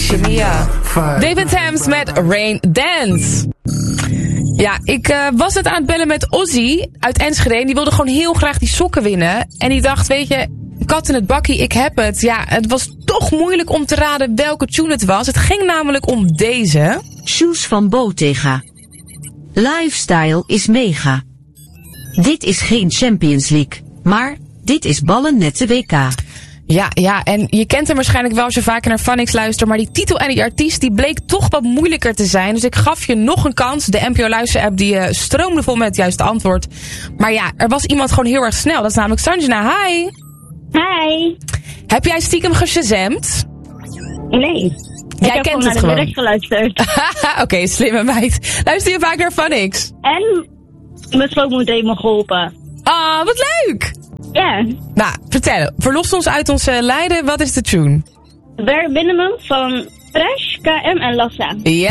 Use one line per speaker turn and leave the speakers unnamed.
Shania. David Thames met Rain Dance. Ja, ik was net aan het bellen met Ozzy uit Enschede. Die wilde gewoon heel graag die sokken winnen. En die dacht, weet je, kat in het bakkie, ik heb het. Ja, het was toch moeilijk om te raden welke tune het was. Het ging namelijk om deze.
Shoes van Bottega. Lifestyle is mega. Dit is geen Champions League, maar dit is ballen net de WK.
Ja, en je kent hem waarschijnlijk wel als je vaker naar Phonics luistert. Maar die titel en die artiest, die bleek toch wat moeilijker te zijn. Dus ik gaf je nog een kans. De NPO Luister-app die stroomde vol met het juiste antwoord. Maar ja, er was iemand gewoon heel erg snel. Dat is namelijk Sanjana. Hi.
Hi.
Heb jij stiekem geshazamd?
Nee.
Jij kent het gewoon.
Ik heb geluisterd.
Oké, slimme meid. Luister je vaak naar Phonics?
En mijn schoonmoeder heeft me geholpen.
Ah, wat leuk.
Ja.
Nou, vertel. Verlos ons uit onze lijden. Wat is de tune?
Bare Minimum van Fresh, KM en Lassa.
Ja.